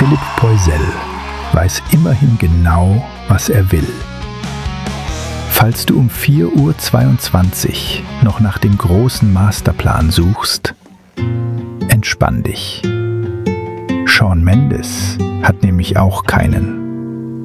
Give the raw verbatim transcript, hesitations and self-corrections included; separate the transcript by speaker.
Speaker 1: Philipp Poisel weiß immerhin genau, was er will. Falls du um vier Uhr zweiundzwanzig noch nach dem großen Masterplan suchst, entspann dich. Shawn Mendes hat nämlich auch keinen.